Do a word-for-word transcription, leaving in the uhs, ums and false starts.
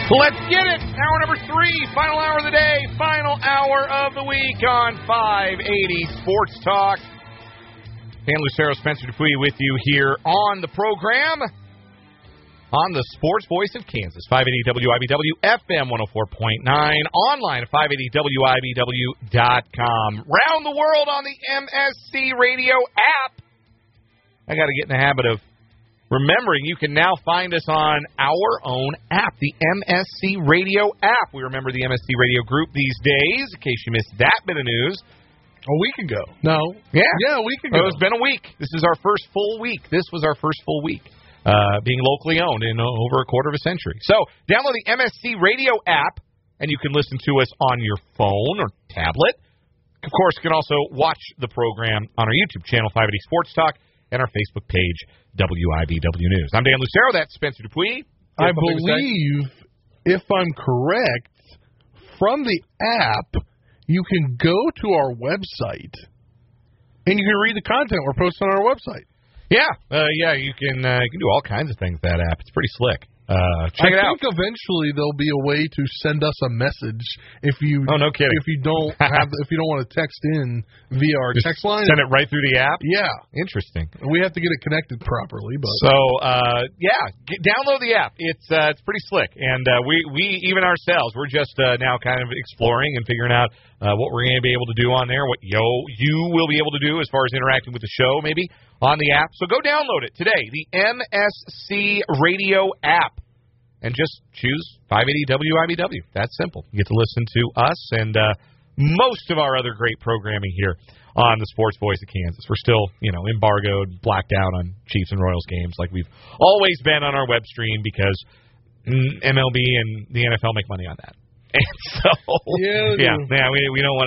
Let's get it. Hour number three, final hour of the day, final hour of the week on five eighty Sports Talk. Dan Lucero, Spencer Dupuy with you here on the program, on the Sports Voice of Kansas, five eighty W I B W, F M one oh four point nine, online at five eighty W I B W dot com. Round the world on the M S C Radio app. I got to get in the habit of remembering you can now find us on our own app, the M S C Radio app. We remember the M S C Radio group these days, in case you missed that bit of news. A week ago. No. Yeah. Yeah, a week ago. Well, it's been a week. This is our first full week. This was our first full week, uh, being locally owned in uh, over a quarter of a century. So download the M S C Radio app, and you can listen to us on your phone or tablet. Of course, you can also watch the program on our YouTube channel, five eighty Sports Talk, and our Facebook page, W I B W News. I'm Dan Lucero. That's Spencer Dupuy. I believe, if I'm correct, from the app, you can go to our website, and you can read the content we're posting on our website. Yeah, uh, yeah, you can uh, you can do all kinds of things with that app. It's pretty slick. Uh, check I it out. think eventually there'll be a way to send us a message if you oh no kidding if you don't have if you don't want to text in via our Just text line. Send it right through the app. Yeah, interesting. We have to get it connected properly, but so uh, yeah, get, download the app. It's uh, it's pretty slick, and uh, we we even ourselves we're just uh, now kind of exploring and figuring out uh, what we're going to be able to do on there, what yo you will be able to do as far as interacting with the show, maybe on the app. So go download it today, the M S C Radio app. And just choose five eighty W I B W. That's simple. You get to listen to us and uh, most of our other great programming here on the Sports Voice of Kansas. We're still, you know, embargoed, blacked out on Chiefs and Royals games like we've always been on our web stream because M L B and the N F L make money on that. And so, yeah, yeah, yeah we, we don't want